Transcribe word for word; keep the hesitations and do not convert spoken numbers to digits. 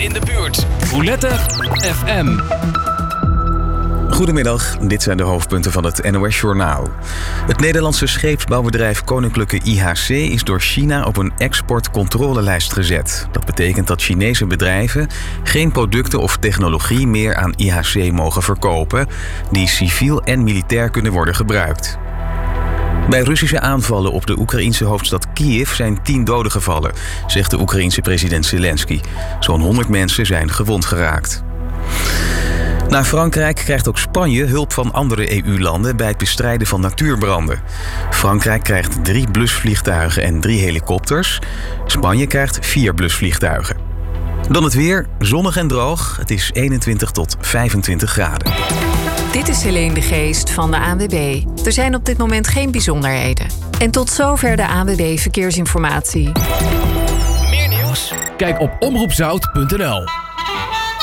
in de buurt. Roulette F M. Goedemiddag, dit zijn de hoofdpunten van het N O S-journaal. Het Nederlandse scheepsbouwbedrijf Koninklijke I H C is door China op een exportcontrolelijst gezet. Dat betekent dat Chinese bedrijven geen producten of technologie meer aan I H C mogen verkopen, die civiel en militair kunnen worden gebruikt. Bij Russische aanvallen op de Oekraïense hoofdstad Kiev zijn tien doden gevallen, zegt de Oekraïense president Zelensky. Zo'n honderd mensen zijn gewond geraakt. Na Frankrijk krijgt ook Spanje hulp van andere E U-landen bij het bestrijden van natuurbranden. Frankrijk krijgt drie blusvliegtuigen en drie helikopters. Spanje krijgt vier blusvliegtuigen. Dan het weer, zonnig en droog. Het is eenentwintig tot vijfentwintig graden. Dit is Helene de Geest van de A N W B. Er zijn op dit moment geen bijzonderheden. En tot zover de A N W B Verkeersinformatie. Meer nieuws? Kijk op omroep zout punt n l.